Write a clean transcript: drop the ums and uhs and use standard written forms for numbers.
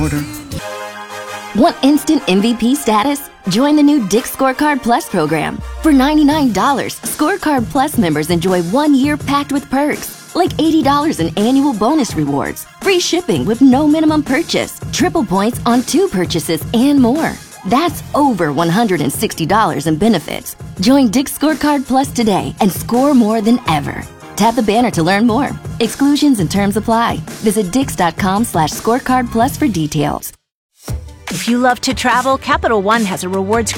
Order. Want instant MVP status? Join the new Dick's Scorecard Plus program. For $99, Scorecard Plus members enjoy 1 year packed with perks, like $80 in annual bonus rewards, free shipping with no minimum purchase, triple points on 2 purchases, and more. That's over $160 in benefits. Join Dick's Scorecard Plus today and score more than ever. Tap the banner to learn more. Exclusions and terms apply. Visit dix.com/scorecard plus for details. If you love to travel, Capital One has a rewards